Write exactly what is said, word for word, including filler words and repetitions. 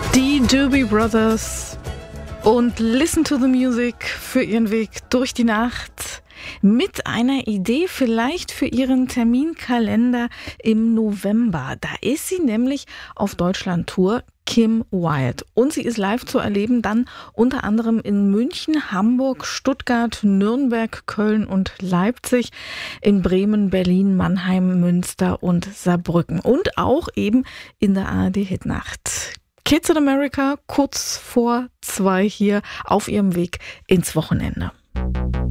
Die Doobie Brothers und Listen to the Music für ihren Weg durch die Nacht mit einer Idee vielleicht für ihren Terminkalender im November. Da ist sie nämlich auf Deutschland-Tour, Kim Wilde. Und sie ist live zu erleben, dann unter anderem in München, Hamburg, Stuttgart, Nürnberg, Köln und Leipzig, in Bremen, Berlin, Mannheim, Münster und Saarbrücken. Und auch eben in der A R D-Hitnacht. Kids in America, kurz vor zwei hier auf ihrem Weg ins Wochenende.